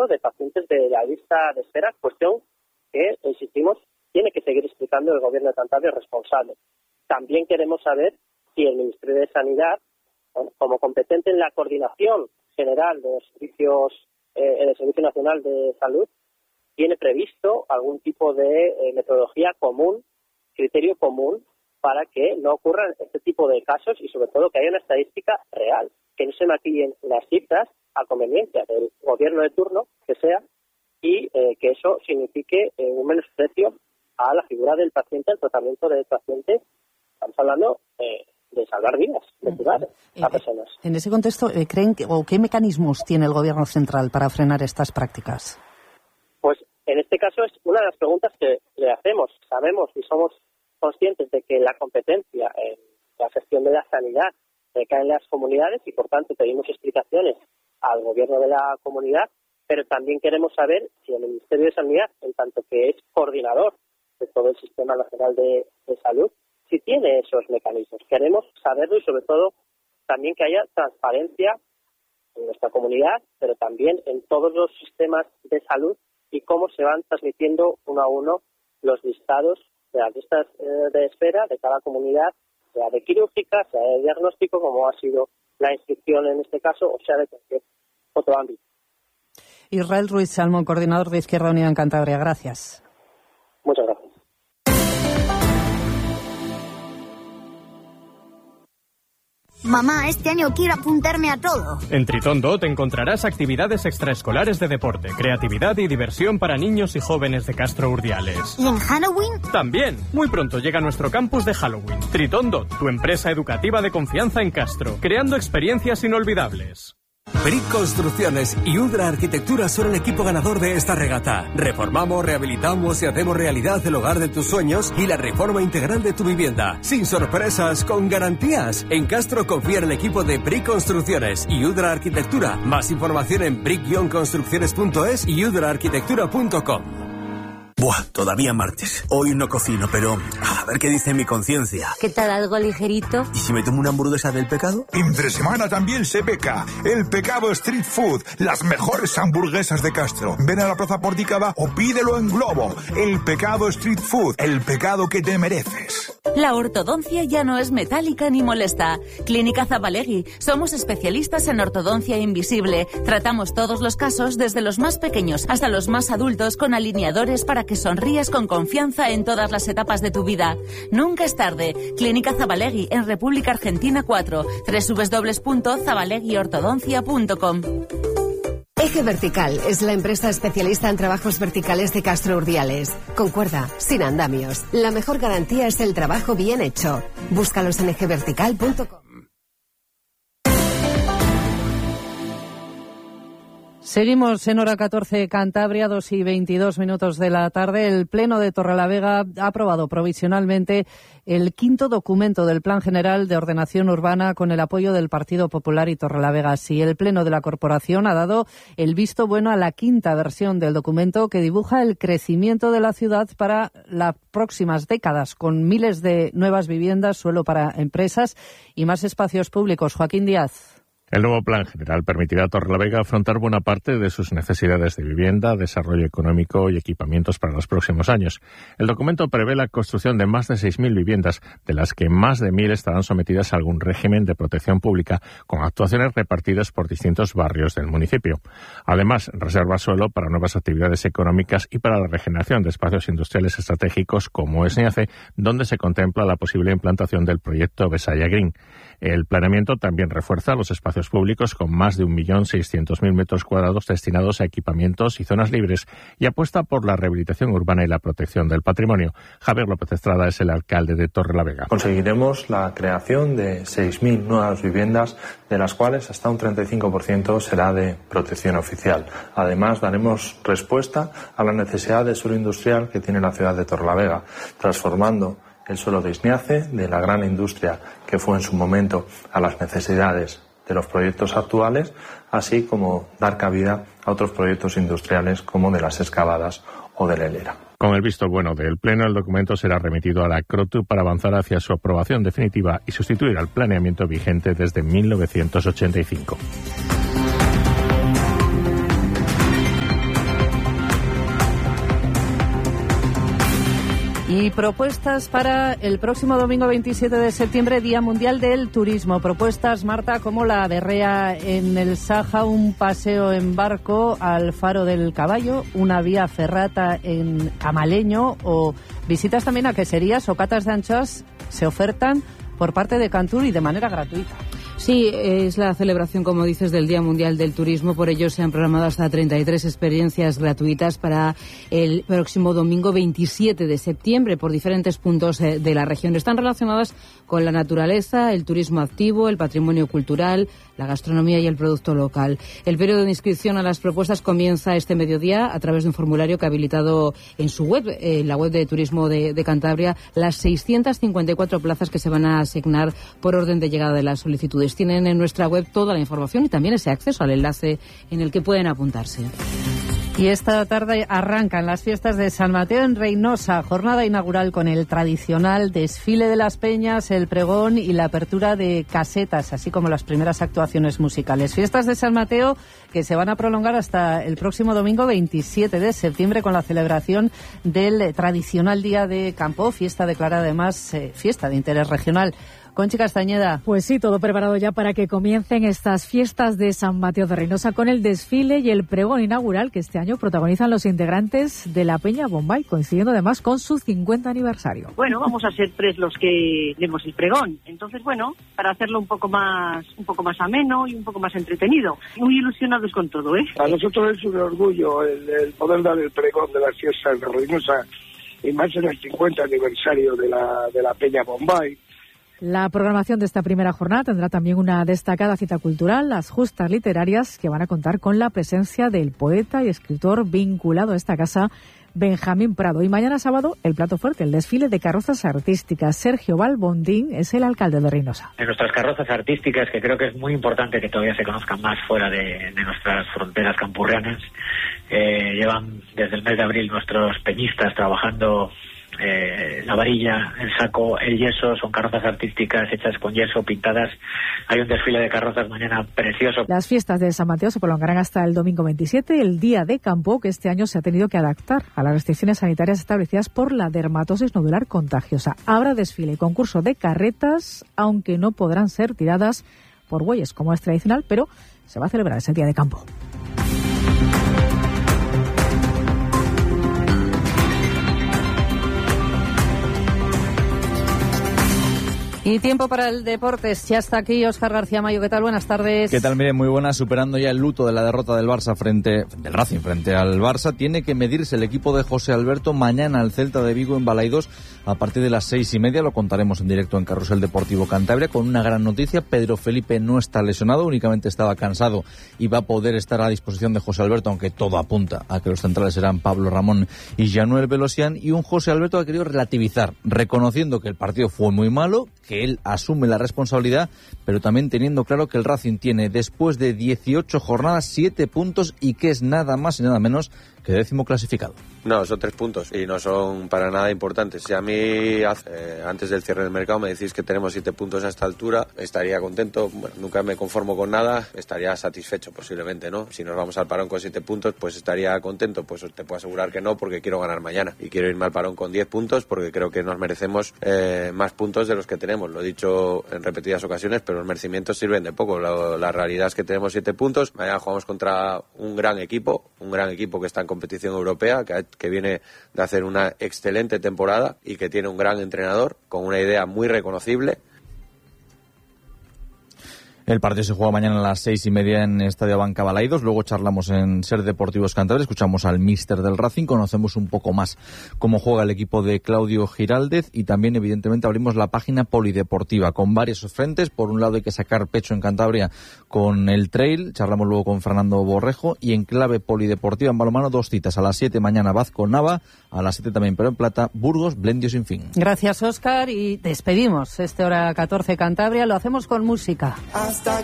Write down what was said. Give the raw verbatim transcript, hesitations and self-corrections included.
caso de pacientes de la lista de espera, cuestión que, insistimos, tiene que seguir explicando el Gobierno de Cantabria responsable. También queremos saber si el Ministerio de Sanidad, bueno, como competente en la coordinación general de los servicios, eh, en el Servicio Nacional de Salud, tiene previsto algún tipo de eh, metodología común, criterio común, para que no ocurran este tipo de casos y, sobre todo, que haya una estadística real, que no se maquillen las cifras a conveniencia del gobierno de turno, que sea, y eh, que eso signifique eh, un menosprecio a la figura del paciente, al tratamiento del paciente. Estamos hablando eh, de salvar vidas, de curar a personas. En ese contexto, ¿creen que, o qué mecanismos tiene el Gobierno central para frenar estas prácticas? Pues en este caso es una de las preguntas que le hacemos. Sabemos y somos conscientes de que la competencia en la gestión de la sanidad recae en las comunidades y, por tanto, pedimos explicaciones al Gobierno de la comunidad, pero también queremos saber si el Ministerio de Sanidad, en tanto que es coordinador de todo el Sistema Nacional de, de Salud, si tiene esos mecanismos. Queremos saberlo y, sobre todo, también que haya transparencia en nuestra comunidad, pero también en todos los sistemas de salud y cómo se van transmitiendo uno a uno los listados de las listas eh, de espera de cada comunidad, sea de quirúrgica, sea de diagnóstico, como ha sido la inscripción en este caso, o sea de cualquier otro ámbito. Israel Ruiz Salmón, coordinador de Izquierda Unida en Cantabria. Gracias. Muchas gracias. Mamá, este año quiero apuntarme a todo. En Tritón Dot encontrarás actividades extraescolares de deporte, creatividad y diversión para niños y jóvenes de Castro Urdiales. ¿Y en Halloween? También. Muy pronto llega nuestro campus de Halloween. Tritón Dot, tu empresa educativa de confianza en Castro, creando experiencias inolvidables. Brick Construcciones y Udra Arquitectura son el equipo ganador de esta regata. Reformamos, rehabilitamos y hacemos realidad el hogar de tus sueños y la reforma integral de tu vivienda. Sin sorpresas, con garantías. En Castro confía en el equipo de Brick Construcciones y Udra Arquitectura. Más información en brick guion construcciones punto es y udra arquitectura punto com. Buah, todavía martes. Hoy no cocino, pero a ver qué dice mi conciencia. ¿Qué tal, algo ligerito? ¿Y si me tomo una hamburguesa del pecado? Entre semana también se peca. El Pecado Street Food. Las mejores hamburguesas de Castro. Ven a la Plaza Porticada o pídelo en Globo. El Pecado Street Food. El pecado que te mereces. La ortodoncia ya no es metálica ni molesta. Clínica Zabalegui. Somos especialistas en ortodoncia invisible. Tratamos todos los casos, desde los más pequeños hasta los más adultos, con alineadores para que sonríes con confianza en todas las etapas de tu vida. Nunca es tarde. Clínica Zabalegui en República Argentina cuatro. doble u doble u doble u punto zabalegui ortodoncia punto com. Eje Vertical es la empresa especialista en trabajos verticales de Castro Urdiales. Con cuerda, sin andamios. La mejor garantía es el trabajo bien hecho. Búscalos en eje vertical punto com. Seguimos en hora catorce, Cantabria, dos y veintidós minutos de la tarde. El Pleno de Torrelavega ha aprobado provisionalmente el quinto documento del Plan General de Ordenación Urbana con el apoyo del Partido Popular y Torrelavega. Sí, el Pleno de la Corporación ha dado el visto bueno a la quinta versión del documento que dibuja el crecimiento de la ciudad para las próximas décadas, con miles de nuevas viviendas, suelo para empresas y más espacios públicos. Joaquín Díaz. El nuevo Plan General permitirá a Torrelavega afrontar buena parte de sus necesidades de vivienda, desarrollo económico y equipamientos para los próximos años. El documento prevé la construcción de más de seis mil viviendas, de las que más de mil estarán sometidas a algún régimen de protección pública, con actuaciones repartidas por distintos barrios del municipio. Además, reserva suelo para nuevas actividades económicas y para la regeneración de espacios industriales estratégicos como Esniace, donde se contempla la posible implantación del proyecto Besaya Green. El planeamiento también refuerza los espacios públicos con más de un millón seiscientos mil metros cuadrados destinados a equipamientos y zonas libres y apuesta por la rehabilitación urbana y la protección del patrimonio. Javier López Estrada es el alcalde de Torrelavega. Conseguiremos la creación de seis mil nuevas viviendas, de las cuales hasta un treinta y cinco por ciento será de protección oficial. Además, daremos respuesta a la necesidad de suelo industrial que tiene la ciudad de Torrelavega, transformando el suelo de Esniace, de la gran industria que fue en su momento, a las necesidades de los proyectos actuales, así como dar cabida a otros proyectos industriales como de las excavadas o de la hilera. Con el visto bueno del Pleno, el documento será remitido a la CROTU para avanzar hacia su aprobación definitiva y sustituir al planeamiento vigente desde mil novecientos ochenta y cinco. Y propuestas para el próximo domingo veintisiete de septiembre, Día Mundial del Turismo. Propuestas, Marta, como la berrea en el Saja, un paseo en barco al Faro del Caballo, una vía ferrata en Camaleño o visitas también a queserías o catas de anchoas se ofertan por parte de Cantur y de manera gratuita. Sí, es la celebración, como dices, del Día Mundial del Turismo. Por ello se han programado hasta treinta y tres experiencias gratuitas para el próximo domingo veintisiete de septiembre por diferentes puntos de la región. Están relacionadas con la naturaleza, el turismo activo, el patrimonio cultural, la gastronomía y el producto local. El periodo de inscripción a las propuestas comienza este mediodía a través de un formulario que ha habilitado en su web, en la web de Turismo de, de Cantabria, las seiscientas cincuenta y cuatro plazas que se van a asignar por orden de llegada de las solicitudes. Tienen en nuestra web toda la información y también ese acceso al enlace en el que pueden apuntarse. Y esta tarde arrancan las fiestas de San Mateo en Reynosa, jornada inaugural con el tradicional desfile de las peñas, el pregón y la apertura de casetas, así como las primeras actuaciones musicales. Fiestas de San Mateo que se van a prolongar hasta el próximo domingo veintisiete de septiembre con la celebración del tradicional Día de Campo, fiesta declarada además eh, fiesta de interés regional. Conchi Castañeda. Pues sí, todo preparado ya para que comiencen estas fiestas de San Mateo de Reynosa con el desfile y el pregón inaugural que este año protagonizan los integrantes de la Peña Bombay, coincidiendo además con su cincuenta aniversario. Bueno, vamos a ser tres los que demos el pregón. Entonces, bueno, para hacerlo un poco más un poco más ameno y un poco más entretenido. Muy ilusionados con todo, ¿eh? A nosotros es un orgullo el, el poder dar el pregón de las fiestas de Reynosa y más en el cincuenta aniversario de la, de la Peña Bombay. La programación de esta primera jornada tendrá también una destacada cita cultural, las justas literarias, que van a contar con la presencia del poeta y escritor vinculado a esta casa, Benjamín Prado. Y mañana sábado, el plato fuerte, el desfile de carrozas artísticas. Sergio Balbondín es el alcalde de Reynosa. En nuestras carrozas artísticas, que creo que es muy importante que todavía se conozcan más fuera de, de nuestras fronteras campurrianas, eh, llevan desde el mes de abril nuestros peñistas trabajando Eh, la varilla, el saco, el yeso, son carrozas artísticas hechas con yeso, pintadas. Hay un desfile de carrozas mañana precioso. Las fiestas de San Mateo se prolongarán hasta el domingo veintisiete, el Día de Campo, que este año se ha tenido que adaptar a las restricciones sanitarias establecidas por la dermatosis nodular contagiosa. Habrá desfile y concurso de carretas, aunque no podrán ser tiradas por bueyes, como es tradicional, pero se va a celebrar ese Día de Campo. Y tiempo para el deportes. Ya está aquí Óscar García Mayo. ¿Qué tal? Buenas tardes. ¿Qué tal? Miren, muy buenas. Superando ya el luto de la derrota del Barça frente, del Racing frente al Barça, tiene que medirse el equipo de José Alberto mañana al Celta de Vigo en Balaidos a partir de las seis y media. Lo contaremos en directo en Carrusel Deportivo Cantabria con una gran noticia. Pedro Felipe no está lesionado, únicamente estaba cansado y va a poder estar a disposición de José Alberto, aunque todo apunta a que los centrales serán Pablo Ramón y Januel Belosian. Y un José Alberto que ha querido relativizar, reconociendo que el partido fue muy malo, que él asume la responsabilidad, pero también teniendo claro que el Racing tiene, después de dieciocho jornadas, siete puntos y que es nada más y nada menos que décimo clasificado. No, son tres puntos y no son para nada importantes. Si a mí, eh, antes del cierre del mercado, me decís que tenemos siete puntos a esta altura, estaría contento. Bueno, nunca me conformo con nada, estaría satisfecho posiblemente, ¿no? Si nos vamos al parón con siete puntos, pues estaría contento. Pues te puedo asegurar que no, porque quiero ganar mañana. Y quiero irme al parón con diez puntos porque creo que nos merecemos eh, más puntos de los que tenemos. Lo he dicho en repetidas ocasiones, pero los merecimientos sirven de poco. La, la realidad es que tenemos siete puntos. Mañana jugamos contra un gran equipo, un gran equipo que está en competición europea, que, que viene de hacer una excelente temporada y que tiene un gran entrenador con una idea muy reconocible. El partido se juega mañana a las seis y media en Estadio Banca Balaidos. Luego charlamos en Ser Deportivos Cantabria, escuchamos al míster del Racing, conocemos un poco más cómo juega el equipo de Claudio Giraldez y también, evidentemente, abrimos la página polideportiva con varios frentes. Por un lado hay que sacar pecho en Cantabria con el trail, charlamos luego con Fernando Borrejo, y en clave polideportiva en balonmano dos citas, a las siete mañana Vazco Nava, a las siete también pero en plata Burgos Blendio Sin Fin. Gracias, Óscar, y despedimos este hora catorce Cantabria, lo hacemos con música. Hasta